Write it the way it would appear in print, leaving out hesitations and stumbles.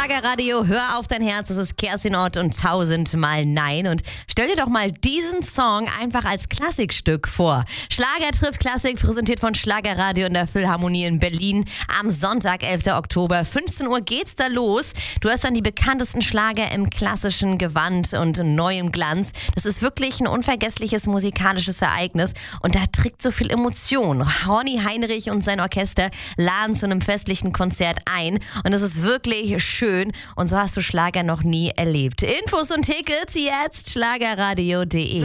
Schlagerradio, hör auf dein Herz, das ist Kerstin Ott und 1000-mal Nein. Und stell dir doch mal diesen Song einfach als Klassikstück vor. Schlager trifft Klassik, präsentiert von Schlagerradio in der Philharmonie in Berlin. Am Sonntag, 11. Oktober, 15 Uhr geht's da los. Du hast dann die bekanntesten Schlager im klassischen Gewand und neuem Glanz. Das ist wirklich ein unvergessliches musikalisches Ereignis und da trägt so viel Emotion. Horni Heinrich und sein Orchester laden zu einem festlichen Konzert ein und es ist wirklich schön und so hast du Schlager noch nie erlebt. Infos und Tickets jetzt schlagerradio.de.